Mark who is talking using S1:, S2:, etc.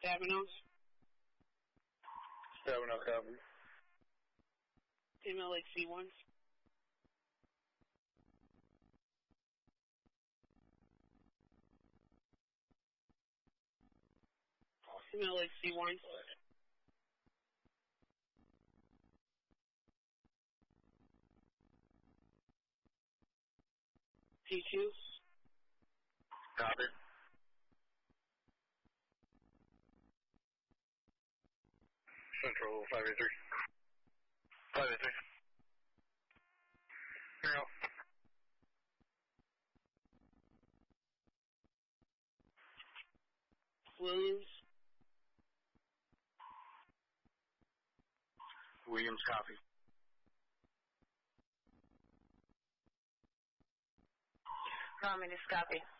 S1: Stabenow.
S2: Stabenow copy.
S1: Female Lake C1. Female Lake C1. P2.
S2: Copy. Central 583. 583. Here you go.
S1: Williams.
S2: Williams copy.
S3: Romulus copy.